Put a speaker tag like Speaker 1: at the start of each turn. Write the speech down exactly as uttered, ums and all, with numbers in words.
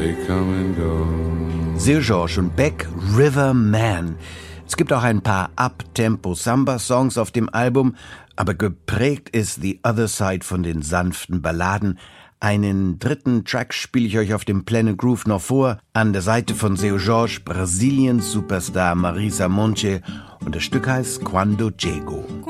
Speaker 1: They come and go.
Speaker 2: Seu Jorge und Beck, River Man. Es gibt auch ein paar Up-Tempo-Samba-Songs auf dem Album, aber geprägt ist The Other Side von den sanften Balladen. Einen dritten Track spiele ich euch auf dem Planet Groove noch vor, an der Seite von Seu Jorge, Brasiliens Superstar Marisa Monte, und das Stück heißt Quando Chego.